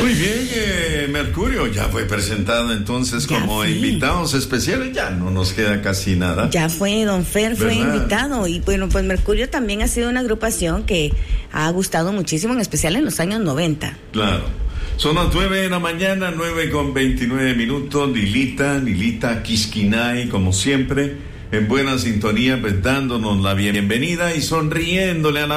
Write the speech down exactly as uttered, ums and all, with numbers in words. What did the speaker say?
Muy bien, eh, Mercurio ya fue presentado entonces ya como fui. invitados especiales, ya no nos queda casi nada. Ya fue, don Fer fue ¿verdad? invitado, y bueno, pues Mercurio también ha sido una agrupación que ha gustado muchísimo, en especial en los años noventa. Claro. Son las nueve de la mañana, nueve con veintinueve minutos, Nilita, Nilita Quisquinay, como siempre, en buena sintonía, pues dándonos la bienvenida y sonriéndole a la